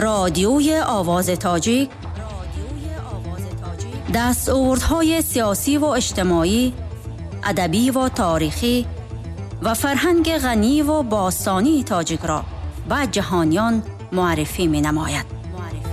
رادیوی آواز تاجیک دستاوردهای سیاسی و اجتماعی، ادبی و تاریخی و فرهنگ غنی و باستانی تاجیک را به جهانیان معرفی می نماید.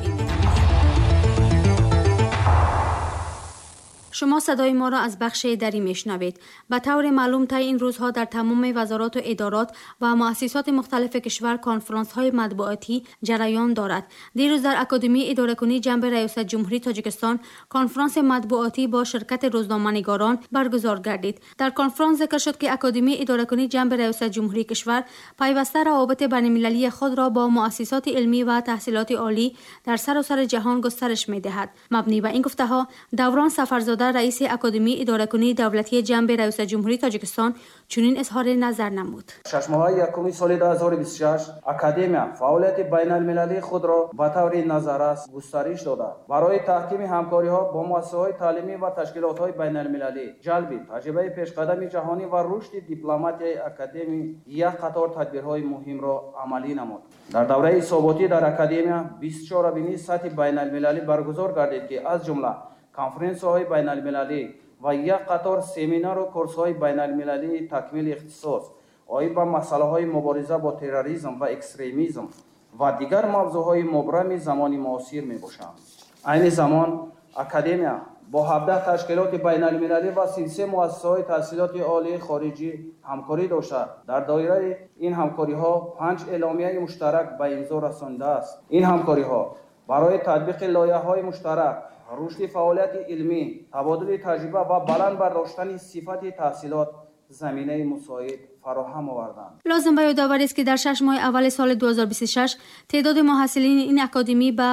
شما صدای ما را از بخش دری میشنوید. به طور معلوم تا این روزها در تمام وزارات و ادارات و مؤسسات مختلف کشور کنفرانس های مطبوعاتی جریان دارد. دیروز در اکادمی اداره‌کنی جنب ریاست جمهوری تاجیکستان کنفرانس مطبوعاتی با شرکت روزنامه‌نگاران برگزار گردید. در کنفرانس ذکر شد که اکادمی اداره‌کنی جنب ریاست جمهوری کشور پیوسته روابط بین‌المللی خود را با مؤسسات علمی و تحصیلات عالی در سراسر جهان گسترش می‌دهد. مبنی بر این گفته‌ها، دوران سفرزاده رئیس اکادمی اداره‌کنی دولتی جنب ریاست جمهوری تاجیکستان چنین اظهار نظر نمود. 6 ماه یکم سال 2026 اکادمی فعالیت بین‌المللی خود را به طور نظررس گسترش داده. برای تحکیم همکاری‌ها با مؤسسه‌های تعلیمی و تشکیلات‌های بین‌المللی، جلب تجربه پیشقدم جهانی و رشد دیپلماتیای اکادمی یک قطار تدبیرهای مهم را عملی نمود. در دوره حساباتی در اکادمی 24 بینی سطح بین‌المللی برگزار گردید که از جمله کنفرانس‌های بین‌المللی و یک قطار سمینار و کورس‌های بین‌المللی تکمیل اختصاص آیب به مسائل مبارزه با تروریسم و اکستریمیسم و دیگر موضوعهای مبرم زمان معاصر می‌باشند. این زمان اکادمی با 17 تشکیلات بین‌المللی و 33 مؤسسه‌های تحصیلات عالی خارجی همکاری داشته. در دایره این همکاری‌ها 5 اعلامیه مشترک به امضا رسانده است. این همکاری‌ها برای تطبیق لایحه‌های مشترک، رشد فعالیت علمی، تبادل تجربه و بلند برداشتن صفت تحصیلات زمینه مساعد فراهم آوردند. لازم به یادآوری است که در 6 ماه اول سال 2026 تعداد محصلین این اکادمی به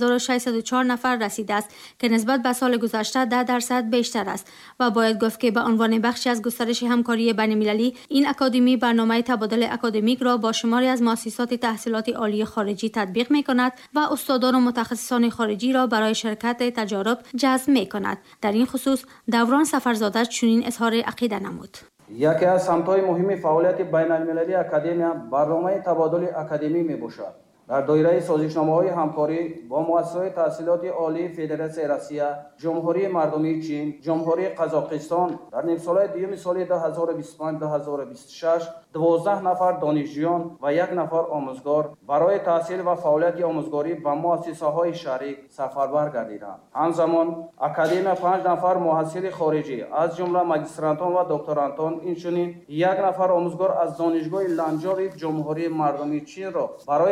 5604 نفر رسیده است که نسبت به سال گذشته 10% بیشتر است و باید گفت که به عنوان بخشی از گسترش همکاری بین‌المللی این اکادمی برنامه تبادل اکادمیک را با شماری از مؤسسات تحصیلات عالی خارجی تطبیق می‌کند و استادان و متخصصان خارجی را برای شرکت تجارب جذب می‌کند. در این خصوص دوران سفرزاده چنین اظهار عقیده نمود. یکی از سمت‌های مهم فعالیت بین‌المللی اکادمی برنامه تبادل اکادمی میباشد. در دایره سازشنامه‌های همکاری با مؤسسه‌های تحصیلات عالی فدراسیون روسیه، جمهوری مردمی چین، جمهوری قزاقستان در نیم سال دوم سال 2025-2026 12 نفر دانشجویان و 1 نفر آموزگار برای تحصیل و فعالیت آموزگاری به مؤسسه‌های شریک سفربر گردیدند. همزمان اکادمی 5 نفر محصل خارجی از جمله ماجسترانتان و دکترانتان، اینچنین 1 نفر آموزگار از دانشگاه لنجاوی جمهوری مردمی چین را برای